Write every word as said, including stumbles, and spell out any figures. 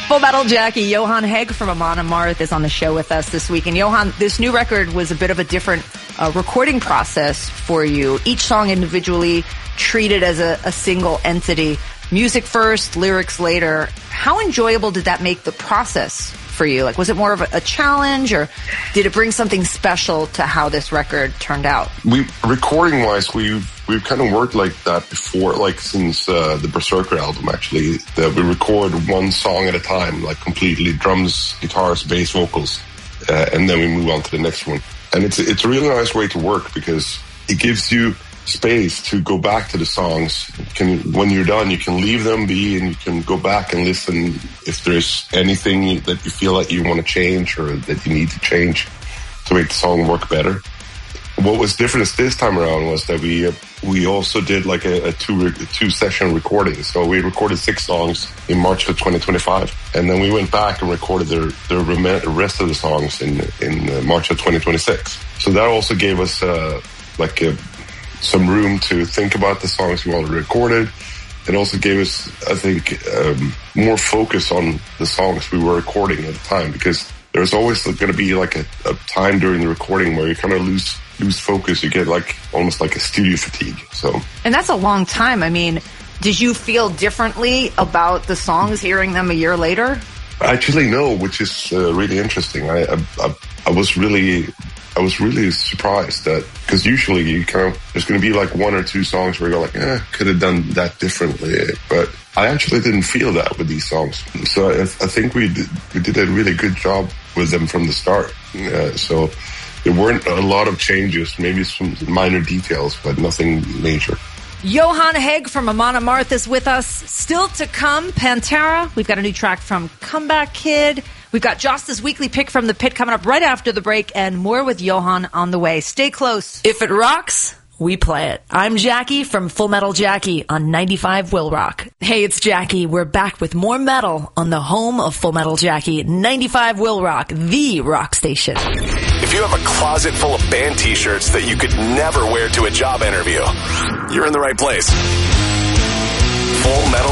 Full Metal Jackie, Johan Hegg from Amon Amarth is on the show with us this week. And Johan, this new record was a bit of a different uh, recording process for you. Each song individually treated as a, a single entity. Music first, lyrics later. How enjoyable did that make the process for you? Like, was it more of a, a challenge, or did it bring something special to how this record turned out? We, recording-wise, we've we've kind of worked like that before, like since uh, the Berserker album, actually. That we record one song at a time, like completely drums, guitars, bass, vocals, uh, and then we move on to the next one. And it's it's a really nice way to work because it gives you space to go back to the songs. You can, when you're done, you can leave them be and you can go back and listen if there's anything that you feel like you want to change or that you need to change to make the song work better. What was different this time around was that we uh, we also did like a, a two a two session recording. So we recorded six songs in March of twenty twenty-five, and then we went back and recorded the the rest of the songs in in March of twenty twenty-six. So that also gave us uh, like a some room to think about the songs we already recorded. It also gave us, I think, um, more focus on the songs we were recording at the time, because there's always going to be like a, a time during the recording where you kind of lose lose focus. You get like almost like a studio fatigue. So, and that's a long time. I mean, did you feel differently about the songs hearing them a year later? Actually, no, which is uh, really interesting. I, I I was really. I was really surprised that, because usually you kind of, there's going to be like one or two songs where you go like, eh, could have done that differently. But I actually didn't feel that with these songs. So I, I think we did, we did a really good job with them from the start. Uh, so there weren't a lot of changes, maybe some minor details, but nothing major. Johan Hegg from Amon Amarth is with us. Still to come, Pantera. We've got a new track from Comeback Kid. We've got Joss's weekly pick from the pit coming up right after the break, and more with Johan on the way. Stay close. If it rocks, we play it. I'm Jackie from Full Metal Jackie on ninety-five Will Rock. Hey, it's Jackie. We're back with more metal on the home of Full Metal Jackie, ninety-five Will Rock, the rock station. If you have a closet full of band t-shirts that you could never wear to a job interview, you're in the right place. Full Metal